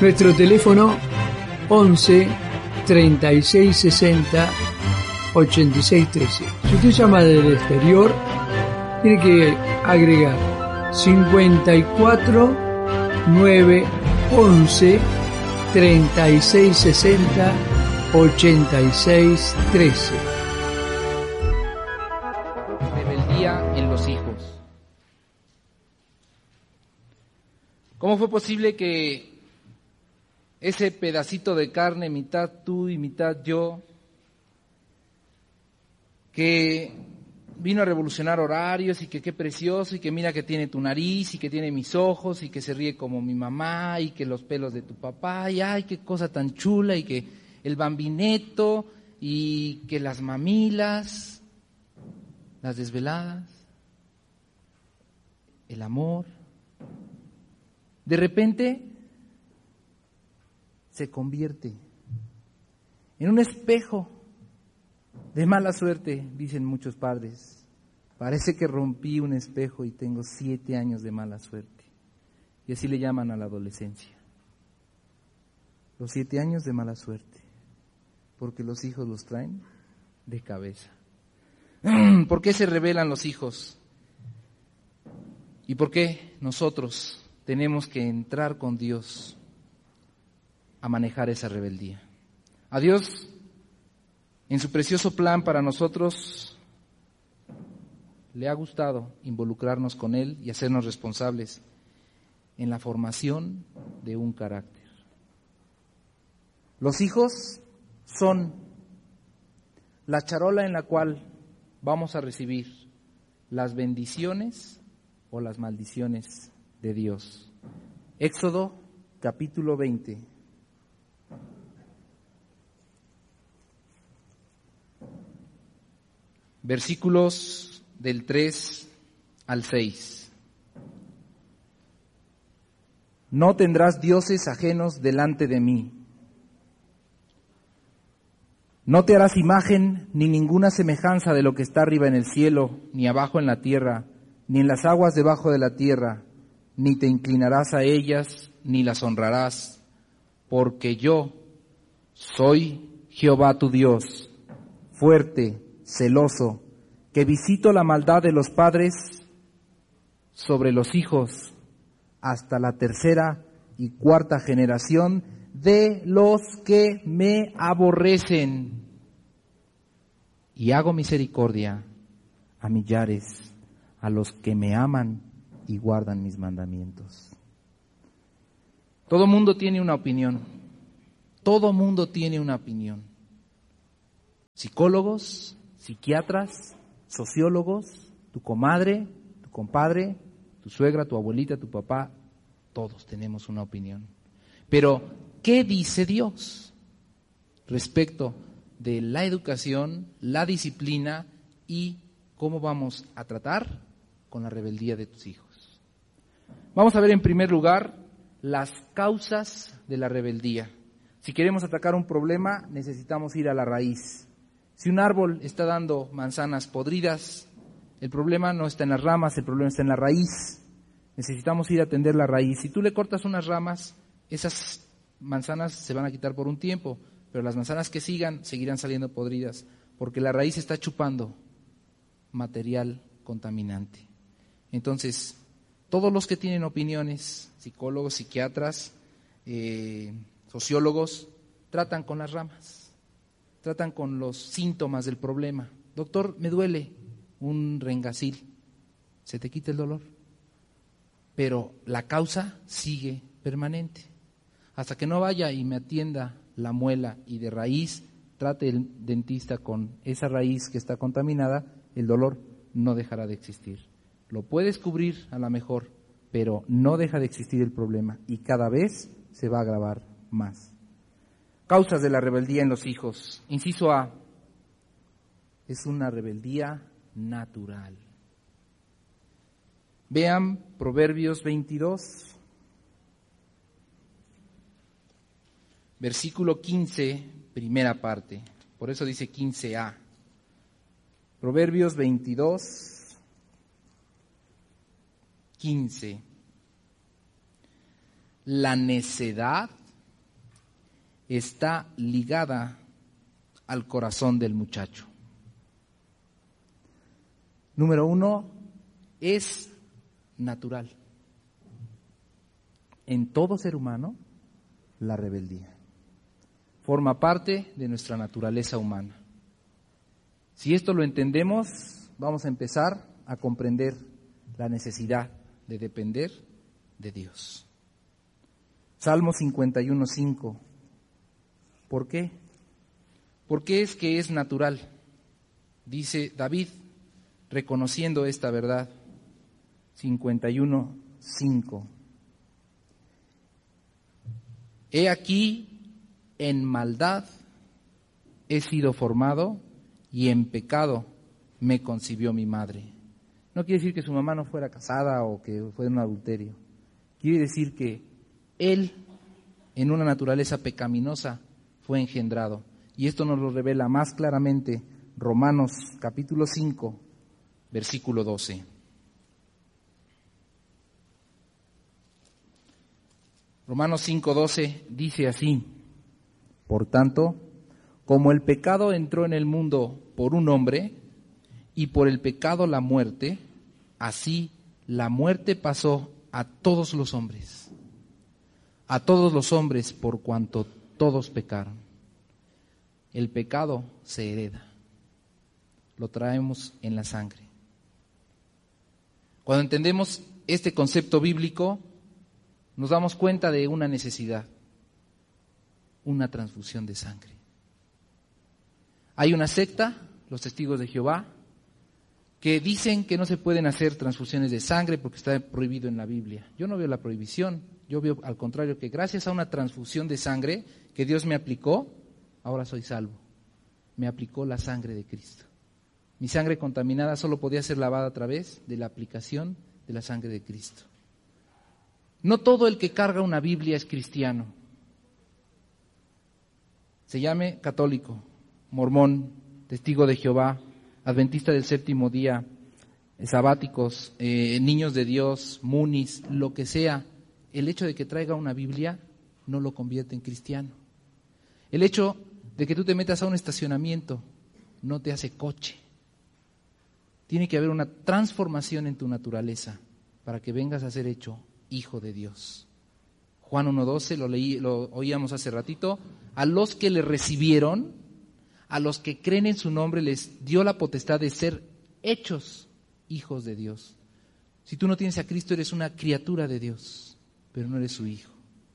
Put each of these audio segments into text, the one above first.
Nuestro teléfono 11 36 60 86 13. Si usted llama del exterior, tiene que agregar 54 9 11 36 60 86 13. Rebeldía en los hijos. ¿Cómo fue posible que ese pedacito de carne, mitad tú y mitad yo, que vino a revolucionar horarios y que qué precioso y que mira que tiene tu nariz y que tiene mis ojos y que se ríe como mi mamá y que los pelos de tu papá y ay, qué cosa tan chula y que el bambineto y que las mamilas, las desveladas, el amor, de repente se convierte en un espejo de mala suerte, dicen muchos padres. Parece que rompí un espejo y tengo 7 años de mala suerte. Y así le llaman a la adolescencia. Los 7 años de mala suerte. Porque los hijos los traen de cabeza. ¿Por qué se rebelan los hijos? ¿Y por qué nosotros tenemos que entrar con Dios a manejar esa rebeldía? A Dios, en su precioso plan para nosotros, le ha gustado involucrarnos con Él y hacernos responsables en la formación de un carácter. Los hijos son la charola en la cual vamos a recibir las bendiciones o las maldiciones de Dios. Éxodo capítulo 20. Versículos del 3 al 6. No tendrás dioses ajenos delante de mí. No te harás imagen ni ninguna semejanza de lo que está arriba en el cielo, ni abajo en la tierra, ni en las aguas debajo de la tierra, ni te inclinarás a ellas, ni las honrarás, porque yo soy Jehová tu Dios, fuerte, celoso, que visito la maldad de los padres sobre los hijos hasta la 3ª y 4ª generación de los que me aborrecen, y hago misericordia a millares, a los que me aman y guardan mis mandamientos. Todo mundo tiene una opinión. Todo mundo tiene una opinión. Psicólogos, psiquiatras, sociólogos, tu comadre, tu compadre, tu suegra, tu abuelita, tu papá, todos tenemos una opinión. Pero, ¿qué dice Dios respecto de la educación, la disciplina y cómo vamos a tratar con la rebeldía de tus hijos? Vamos a ver en primer lugar las causas de la rebeldía. Si queremos atacar un problema, necesitamos ir a la raíz. Si un árbol está dando manzanas podridas, el problema no está en las ramas, el problema está en la raíz. Necesitamos ir a atender la raíz. Si tú le cortas unas ramas, esas manzanas se van a quitar por un tiempo, pero las manzanas que sigan seguirán saliendo podridas, porque la raíz está chupando material contaminante. Entonces, todos los que tienen opiniones, psicólogos, psiquiatras, sociólogos, tratan con las ramas, tratan con los síntomas del problema. Doctor, me duele un rengacil, se te quita el dolor, pero la causa sigue permanente. Hasta que no vaya y me atienda la muela y de raíz trate el dentista con esa raíz que está contaminada, el dolor no dejará de existir. Lo puedes cubrir a lo mejor, pero no deja de existir el problema y cada vez se va a agravar más. Causas de la rebeldía en los hijos. Inciso A, es una rebeldía natural. Vean Proverbios 22, versículo 15, primera parte. Por eso dice 15a. Proverbios 22, 15. La necedad está ligada al corazón del muchacho. Número 1, es natural. En todo ser humano, la rebeldía forma parte de nuestra naturaleza humana. Si esto lo entendemos, vamos a empezar a comprender la necesidad de depender de Dios. Salmo 51:5. ¿Por qué? Porque es que es natural, dice David, reconociendo esta verdad. 51:5. He aquí, en maldad he sido formado y en pecado me concibió mi madre. No quiere decir que su mamá no fuera casada o que fuera un adulterio. Quiere decir que él, en una naturaleza pecaminosa, fue engendrado. Y esto nos lo revela más claramente Romanos capítulo 5, versículo 12. Romanos 5:12 dice así: por tanto, como el pecado entró en el mundo por un hombre, y por el pecado la muerte, así la muerte pasó a todos los hombres. A todos los hombres por cuanto todos pecaron. El pecado se hereda. Lo traemos en la sangre. Cuando entendemos este concepto bíblico, nos damos cuenta de una necesidad: una transfusión de sangre. Hay una secta, los Testigos de Jehová, que dicen que no se pueden hacer transfusiones de sangre porque está prohibido en la Biblia. Yo no veo la prohibición, yo veo al contrario que gracias a una transfusión de sangre que Dios me aplicó, ahora soy salvo. Me aplicó la sangre de Cristo. Mi sangre contaminada solo podía ser lavada a través de la aplicación de la sangre de Cristo. No todo el que carga una Biblia es cristiano. Se llame católico, mormón, testigo de Jehová, adventista del séptimo día, sabáticos, niños de Dios, munis, lo que sea. El hecho de que traiga una Biblia no lo convierte en cristiano. El hecho de que tú te metas a un estacionamiento no te hace coche. Tiene que haber una transformación en tu naturaleza para que vengas a ser hecho hijo de Dios. Juan 1:12, lo oíamos hace ratito. A los que le recibieron, a los que creen en su nombre, les dio la potestad de ser hechos hijos de Dios. Si tú no tienes a Cristo, eres una criatura de Dios, pero no eres su hijo.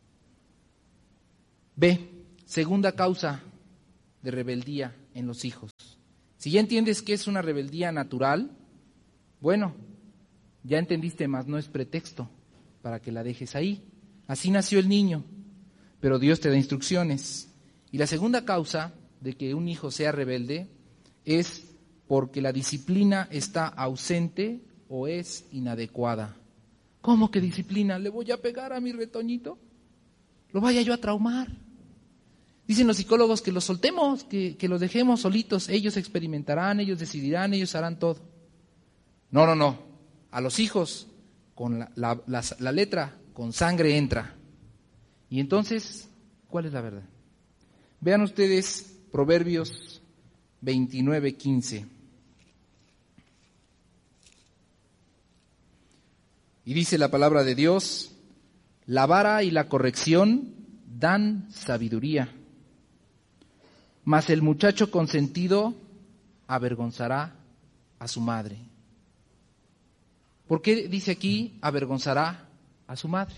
B, segunda causa de rebeldía en los hijos. Si ya entiendes que es una rebeldía natural, bueno, ya entendiste, más no es pretexto para que la dejes ahí. Así nació el niño, pero Dios te da instrucciones. Y la segunda causa de que un hijo sea rebelde es porque la disciplina está ausente o es inadecuada. ¿Cómo que disciplina? ¿Le voy a pegar a mi retoñito? ¿Lo vaya yo a traumar? Dicen los psicólogos que los soltemos, que los dejemos solitos. Ellos experimentarán, ellos decidirán, ellos harán todo. No. A los hijos, con la letra, con sangre entra. Y entonces, ¿cuál es la verdad? Vean ustedes Proverbios 29:15. Y dice la palabra de Dios: la vara y la corrección dan sabiduría, mas el muchacho consentido avergonzará a su madre. ¿Por qué dice aquí avergonzará a su madre?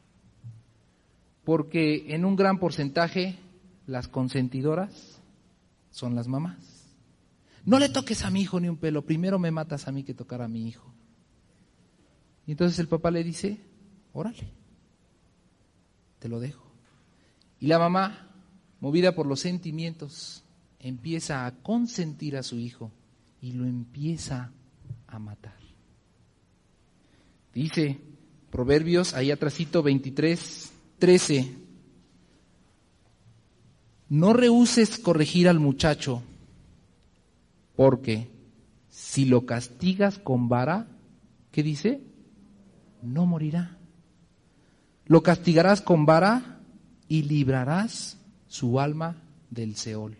Porque en un gran porcentaje las consentidoras son las mamás. No le toques a mi hijo ni un pelo, primero me matas a mí que tocar a mi hijo. Y entonces el papá le dice: órale, te lo dejo. Y la mamá, movida por los sentimientos, empieza a consentir a su hijo y lo empieza a matar. Dice Proverbios, ahí atrásito 23:13, no rehúses corregir al muchacho, porque si lo castigas con vara, ¿qué dice? No morirá. Lo castigarás con vara y librarás su alma del Seol.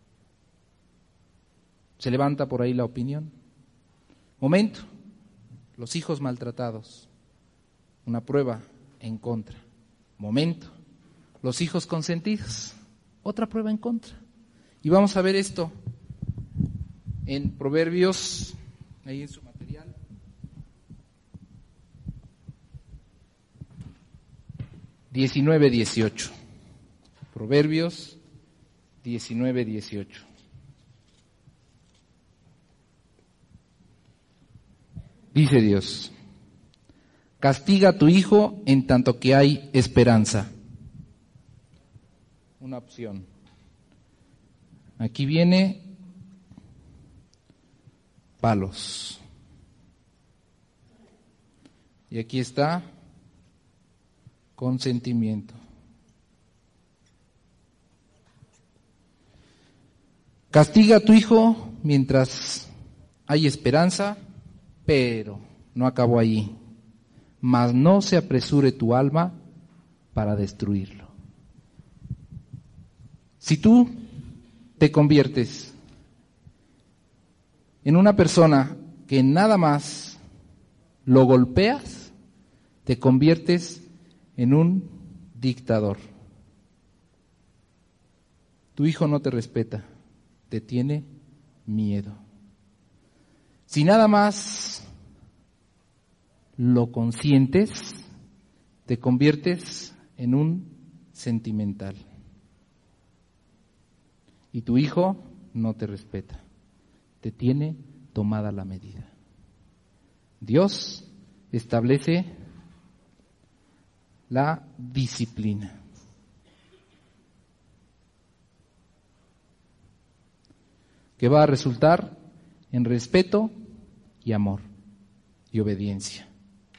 Se levanta por ahí la opinión. Momento, los hijos maltratados, una prueba en contra. Momento, los hijos consentidos, otra prueba en contra. Y vamos a ver esto en Proverbios, ahí en su material. (19:18). Proverbios 19:18. Dice Dios: castiga a tu hijo en tanto que hay esperanza. Una opción. Aquí viene palos. Y aquí está consentimiento. Castiga a tu hijo mientras hay esperanza, pero no acabó ahí. Mas no se apresure tu alma para destruirlo. Si tú te conviertes en una persona que nada más lo golpeas, te conviertes en un dictador. Tu hijo no te respeta, te tiene miedo. Si nada más lo consientes, te conviertes en un sentimental. Y tu hijo no te respeta, te tiene tomada la medida. Dios establece la disciplina. Que va a resultar en respeto y amor y obediencia.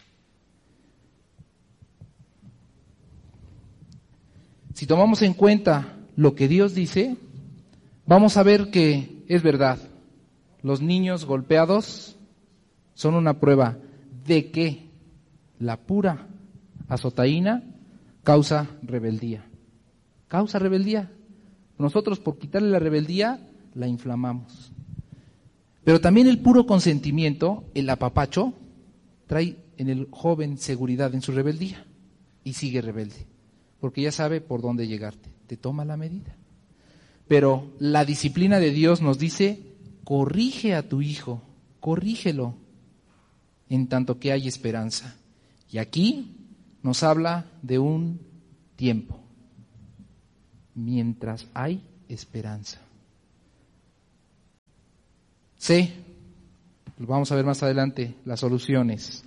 Si tomamos en cuenta lo que Dios dice, vamos a ver que es verdad. Los niños golpeados son una prueba de que la pura azotaína causa rebeldía. Causa rebeldía. Nosotros, por quitarle la rebeldía, la inflamamos. Pero también el puro consentimiento, el apapacho, trae en el joven seguridad en su rebeldía y sigue rebelde, porque ya sabe por dónde llegarte, te toma la medida. Pero la disciplina de Dios nos dice: corrige a tu hijo, corrígelo, en tanto que hay esperanza. Y aquí nos habla de un tiempo, mientras hay esperanza. C, vamos a ver más adelante las soluciones.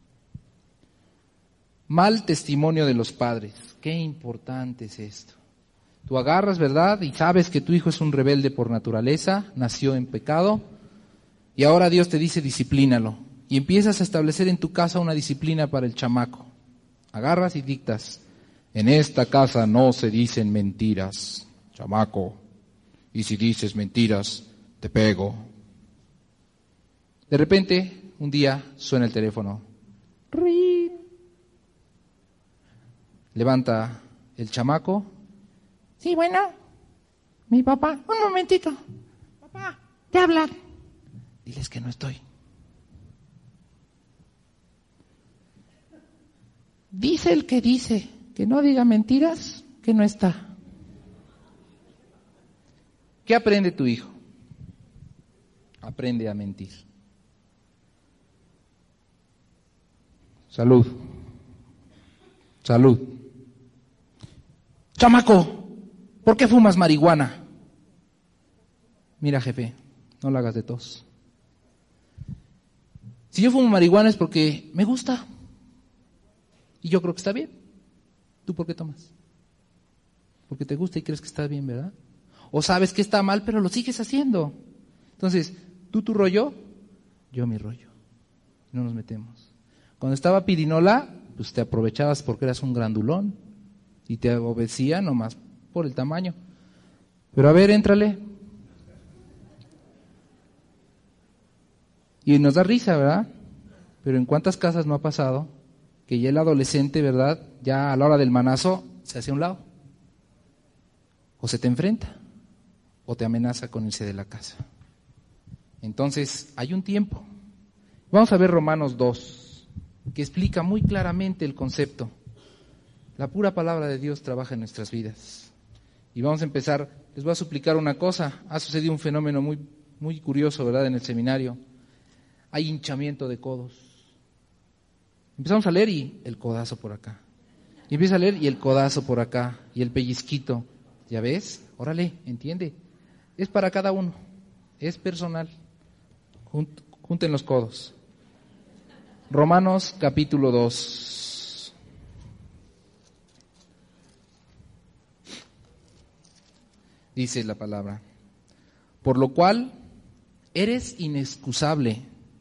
Mal testimonio de los padres. Qué importante es esto. Tú agarras, ¿verdad? Y sabes que tu hijo es un rebelde por naturaleza, nació en pecado, y ahora Dios te dice: disciplínalo. Y empiezas a establecer en tu casa una disciplina para el chamaco. Agarras y dictas: en esta casa no se dicen mentiras, chamaco, y si dices mentiras, te pego. De repente, un día suena el teléfono. ¡Rin! Levanta el chamaco. Sí, bueno, mi papá. Un momentito. Papá, te hablan. Diles que no estoy. Dice el que dice que no diga mentiras, que no está. ¿Qué aprende tu hijo? Aprende a mentir. Salud. Salud. Chamaco, ¿por qué fumas marihuana? Mira, jefe, no lo hagas de tos. Si yo fumo marihuana es porque me gusta. Y yo creo que está bien. ¿Tú por qué tomas? Porque te gusta y crees que está bien, ¿verdad? O sabes que está mal, pero lo sigues haciendo. Entonces, tú tu rollo, yo mi rollo. No nos metemos. Cuando estaba pirinola, pues te aprovechabas porque eras un grandulón y te obedecía nomás por el tamaño. Pero a ver, éntrale. Y nos da risa, ¿verdad? Pero ¿en cuántas casas no ha pasado que ya el adolescente, ¿verdad? Ya a la hora del manazo se hace a un lado? o se te enfrenta, o te amenaza con irse de la casa. Entonces, hay un tiempo. Vamos a ver Romanos 2, que explica muy claramente el concepto. La pura palabra de Dios trabaja en nuestras vidas. Y vamos a empezar, les voy a suplicar una cosa. Ha sucedido un fenómeno muy curioso, ¿verdad?, en el seminario. Hay hinchamiento de codos. Empezamos a leer y el codazo por acá. Y empieza a leer y el codazo por acá. Y el pellizquito. ¿Ya ves? Órale, entiende. Es para cada uno. Es personal. Junten los codos. Romanos capítulo 2. Dice la palabra: por lo cual eres inexcusable,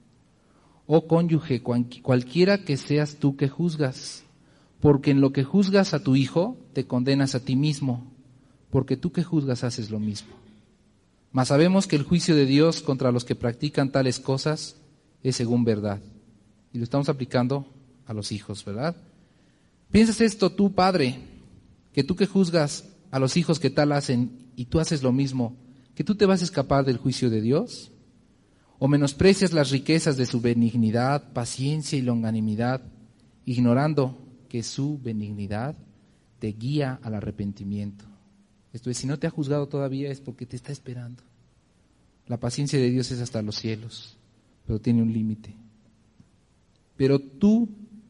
oh cónyuge, cualquiera que seas tú que juzgas, porque en lo que juzgas a tu hijo, te condenas a ti mismo, porque tú que juzgas haces lo mismo. Mas sabemos que el juicio de Dios contra los que practican tales cosas es según verdad. Y lo estamos aplicando a los hijos, ¿verdad? ¿Piensas esto tú, padre, que tú que juzgas a los hijos que tal hacen y tú haces lo mismo, que tú te vas a escapar del juicio de Dios? ¿O menosprecias las riquezas de su benignidad, paciencia y longanimidad, ignorando que su benignidad te guía al arrepentimiento? Esto es, si no te ha juzgado todavía es porque te está esperando. La paciencia de Dios es hasta los cielos, pero tiene un límite. Pero tú,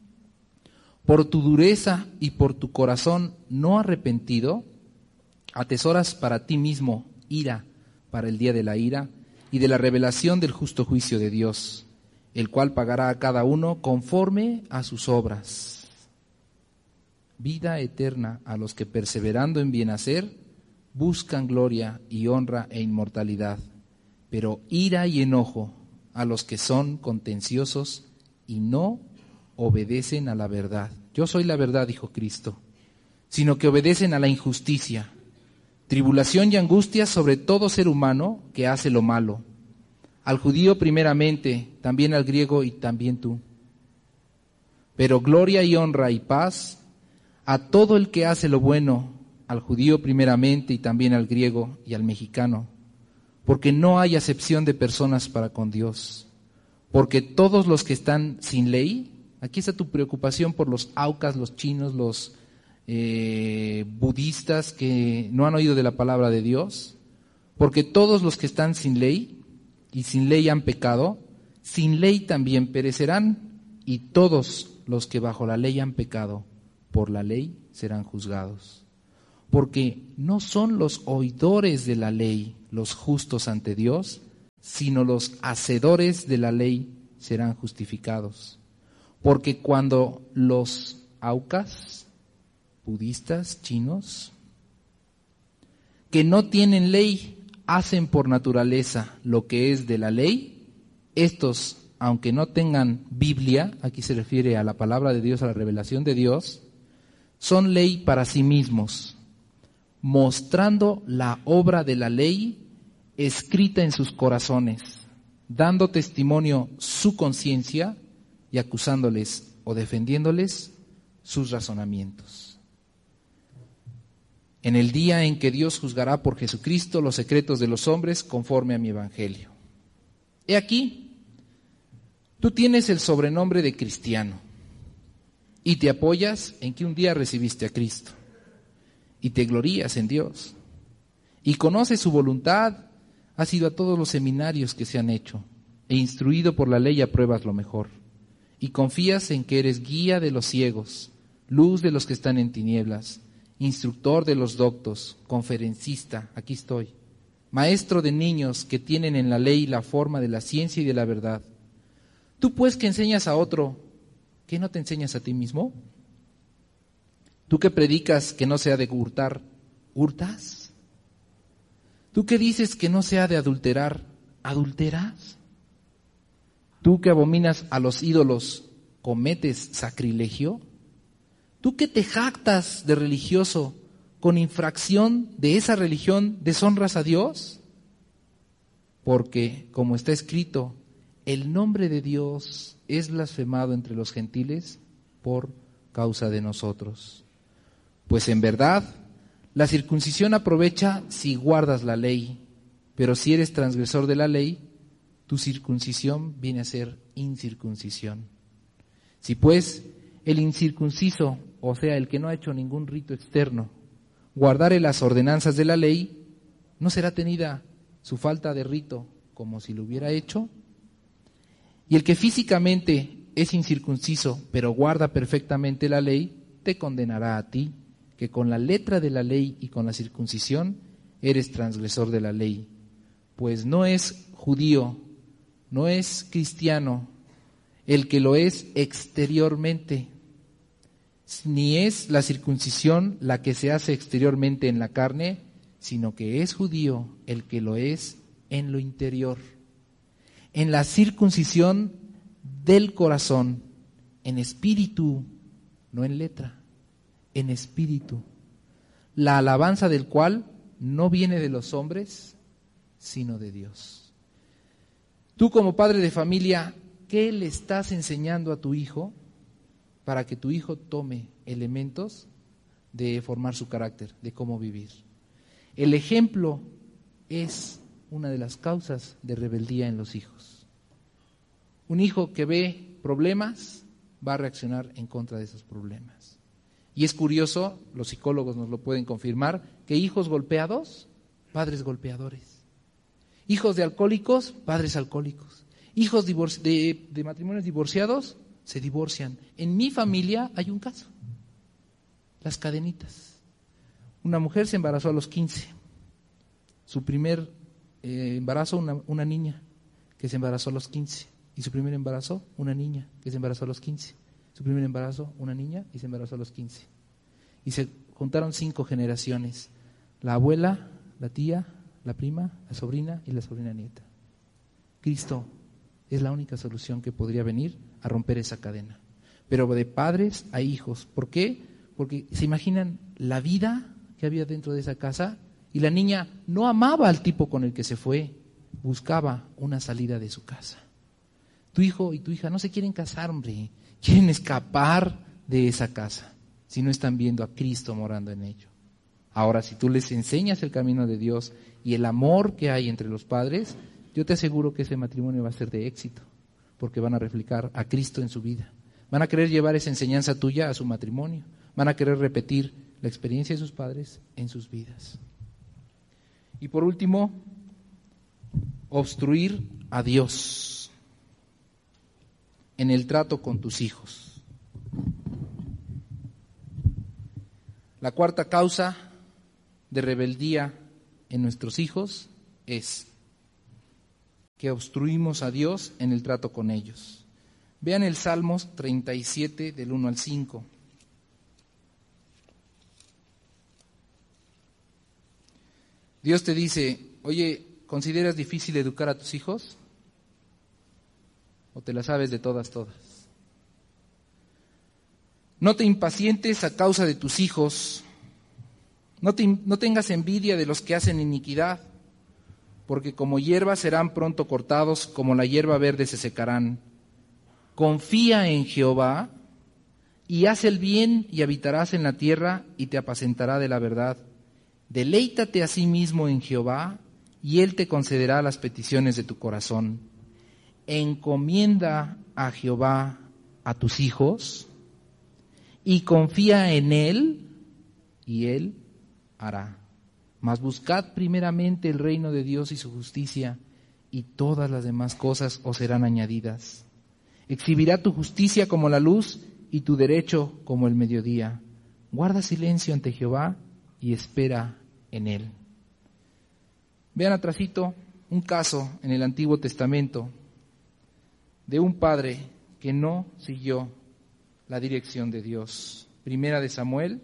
por tu dureza y por tu corazón no arrepentido, atesoras para ti mismo ira para el día de la ira y de la revelación del justo juicio de Dios, el cual pagará a cada uno conforme a sus obras. Vida eterna a los que perseverando en bien hacer, buscan gloria y honra e inmortalidad, pero ira y enojo a los que son contenciosos y no obedecen a la verdad. Yo soy la verdad, dijo Cristo, sino que obedecen a la injusticia. Tribulación y angustia sobre todo ser humano que hace lo malo. Al judío primeramente, también al griego y también tú. Pero gloria y honra y paz a todo el que hace lo bueno, al judío primeramente y también al griego y al mexicano. Porque no hay acepción de personas para con Dios. Porque todos los que están sin ley, aquí está tu preocupación por los aucas, los chinos, los budistas que no han oído de la palabra de Dios, porque todos los que están sin ley y sin ley han pecado, sin ley también perecerán, y todos los que bajo la ley han pecado, por la ley serán juzgados. Porque no son los oidores de la ley los justos ante Dios, sino los hacedores de la ley serán justificados. Porque cuando los aucas, budistas, chinos, que no tienen ley, hacen por naturaleza lo que es de la ley, estos, aunque no tengan Biblia, aquí se refiere a la palabra de Dios, a la revelación de Dios, son ley para sí mismos, mostrando la obra de la ley escrita en sus corazones, dando testimonio su conciencia y acusándoles o defendiéndoles sus razonamientos. En el día en que Dios juzgará por Jesucristo los secretos de los hombres conforme a mi evangelio. He aquí, tú tienes el sobrenombre de cristiano y te apoyas en que un día recibiste a Cristo y te glorías en Dios y conoces su voluntad, has ido a todos los seminarios que se han hecho e instruido por la ley apruebas lo mejor y confías en que eres guía de los ciegos, luz de los que están en tinieblas, instructor de los doctos, conferencista, aquí estoy, maestro de niños que tienen en la ley la forma de la ciencia y de la verdad. Tú pues que enseñas a otro, ¿qué no te enseñas a ti mismo? Tú que predicas que no se ha de hurtar, ¿hurtas? Tú que dices que no se ha de adulterar, ¿adulteras? Tú que abominas a los ídolos, ¿cometes sacrilegio? Tú que te jactas de religioso, con infracción de esa religión, ¿deshonras a Dios? Porque, como está escrito, el nombre de Dios es blasfemado entre los gentiles por causa de nosotros. Pues en verdad, La circuncisión aprovecha si guardas la ley, pero si eres transgresor de la ley, tu circuncisión viene a ser incircuncisión. Si pues el incircunciso, o sea, el que no ha hecho ningún rito externo, guardare las ordenanzas de la ley, ¿no será tenida su falta de rito como si lo hubiera hecho? Y el que físicamente es incircunciso, pero guarda perfectamente la ley, te condenará a ti, que con la letra de la ley y con la circuncisión eres transgresor de la ley. Pues no es judío, no es cristiano el que lo es exteriormente, ni es la circuncisión la que se hace exteriormente en la carne, sino que es judío el que lo es en lo interior. En la circuncisión del corazón, en espíritu, no en letra, en espíritu, la alabanza del cual no viene de los hombres, sino de Dios. Tú como padre de familia, ¿qué le estás enseñando a tu hijo para que tu hijo tome elementos de formar su carácter, de cómo vivir? El ejemplo es una de las causas de rebeldía en los hijos. Un hijo que ve problemas va a reaccionar en contra de esos problemas. Y es curioso, los psicólogos nos lo pueden confirmar, que hijos golpeados, padres golpeadores. Hijos de alcohólicos, padres alcohólicos. Hijos de matrimonios divorciados, se divorcian. En mi familia hay un caso, las cadenitas. Una mujer se embarazó a los 15. Su primer embarazo, una niña que se embarazó a los 15. Y su primer embarazo, una niña que se embarazó a los 15. Su primer embarazo, una niña y se embarazó a los 15. Y se juntaron 5 generaciones. La abuela, la tía, la prima, la sobrina y la sobrina nieta. Cristo es la única solución que podría venir a romper esa cadena. Pero de padres a hijos. ¿Por qué? Porque se imaginan la vida que había dentro de esa casa y la niña no amaba al tipo con el que se fue, buscaba una salida de su casa. Tu hijo y tu hija no se quieren casar, hombre, quieren escapar de esa casa, si no están viendo a Cristo morando en ello. Ahora, si tú les enseñas el camino de Dios y el amor que hay entre los padres, yo te aseguro que ese matrimonio va a ser de éxito, porque van a reflejar a Cristo en su vida. Van a querer llevar esa enseñanza tuya a su matrimonio, van a querer repetir la experiencia de sus padres en sus vidas. Y por último, obstruir a Dios en el trato con tus hijos. La cuarta causa de rebeldía en nuestros hijos es que obstruimos a Dios en el trato con ellos. Vean el Salmos 37 del 1 al 5. Dios te dice, oye, ¿consideras difícil educar a tus hijos? ¿O te la sabes de todas? No te impacientes a causa de tus hijos, no tengas envidia de los que hacen iniquidad, porque como hierba serán pronto cortados, como la hierba verde se secarán. Confía en Jehová y haz el bien y habitarás en la tierra y te apacentará de la verdad. Deleítate a sí mismo en Jehová y Él te concederá las peticiones de tu corazón. Encomienda a Jehová a tus hijos y confía en Él y Él hará. Mas buscad primeramente el reino de Dios y su justicia y todas las demás cosas os serán añadidas. Exhibirá tu justicia como la luz y tu derecho como el mediodía. Guarda silencio ante Jehová y espera en Él. Vean atrasito un caso en el Antiguo Testamento de un padre que no siguió la dirección de Dios. Primera de Samuel,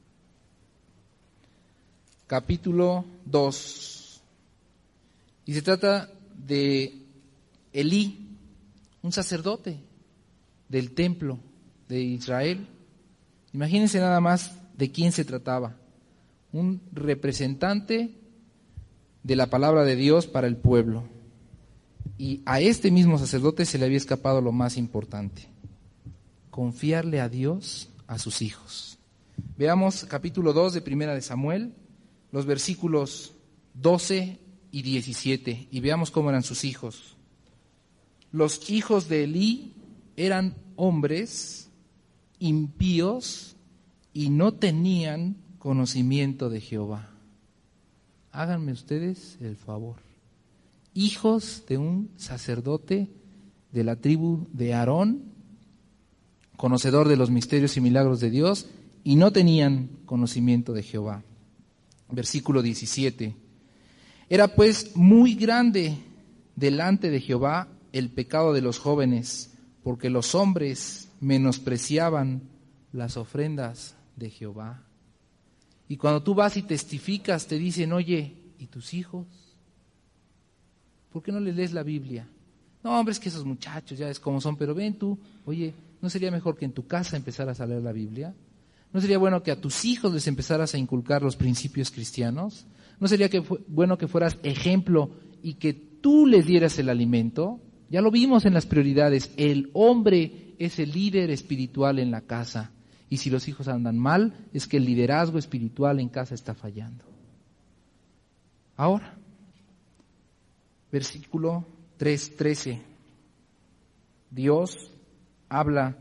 capítulo 2. Y se trata de Elí, un sacerdote del templo de Israel. Imagínense nada más de quién se trataba. Un representante de la palabra de Dios para el pueblo. Y a este mismo sacerdote se le había escapado lo más importante: confiarle a Dios a sus hijos. Veamos capítulo 2 de Primera de Samuel, los versículos 12 y 17, y veamos cómo eran sus hijos. Los hijos de Elí eran hombres impíos y no tenían conocimiento de Jehová. Háganme ustedes el favor. Hijos de un sacerdote de la tribu de Aarón, conocedor de los misterios y milagros de Dios, y no tenían conocimiento de Jehová. Versículo 17. Era pues muy grande delante de Jehová el pecado de los jóvenes, porque los hombres menospreciaban las ofrendas de Jehová. Y cuando tú vas y testificas, te dicen, oye, ¿y tus hijos? ¿Por qué no les lees la Biblia? No, hombre, es que esos muchachos ya es como son, pero ven tú, oye, ¿no sería mejor que en tu casa empezaras a leer la Biblia? ¿No sería bueno que a tus hijos les empezaras a inculcar los principios cristianos? ¿No sería bueno que fueras ejemplo y que tú les dieras el alimento? Ya lo vimos en las prioridades, el hombre es el líder espiritual en la casa. Y si los hijos andan mal, es que el liderazgo espiritual en casa está fallando. Ahora, versículo 3:13. Dios habla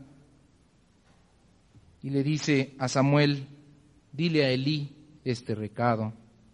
y le dice a Samuel, dile a Elí este recado.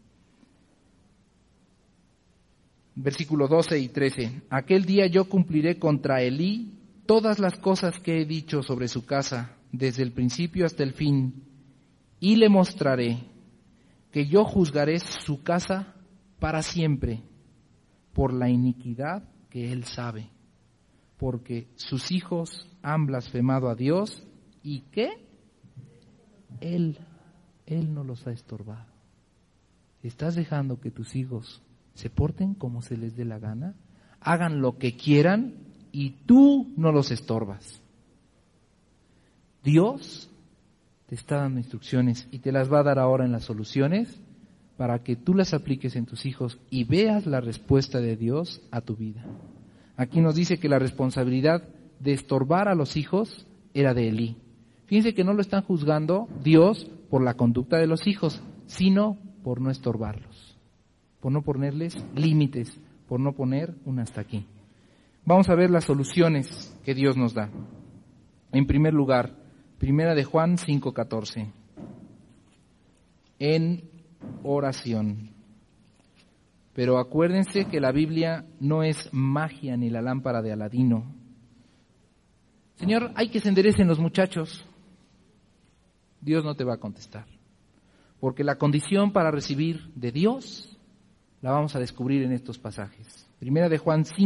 Versículo 12 y 13. Aquel día yo cumpliré contra Elí todas las cosas que he dicho sobre su casa, desde el principio hasta el fin, y le mostraré que yo juzgaré su casa para siempre por la iniquidad que él sabe, porque sus hijos han blasfemado a Dios y que él no los ha estorbado. ¿Estás dejando que tus hijos se porten como se les dé la gana, hagan lo que quieran y tú no los estorbas? Dios te está dando instrucciones y te las va a dar ahora en las soluciones para que tú las apliques en tus hijos y veas la respuesta de Dios a tu vida. Aquí nos dice que la responsabilidad de estorbar a los hijos era de Elí. Fíjense que no lo están juzgando Dios por la conducta de los hijos, sino por no estorbarlos, por no ponerles límites, por no poner un hasta aquí. Vamos a ver las soluciones que Dios nos da. En primer lugar, Primera de Juan 5:14. En oración. Pero acuérdense que la Biblia no es magia ni la lámpara de Aladino. Señor, hay que se enderecen los muchachos. Dios no te va a contestar. Porque la condición para recibir de Dios la vamos a descubrir en estos pasajes. Primera de Juan 5.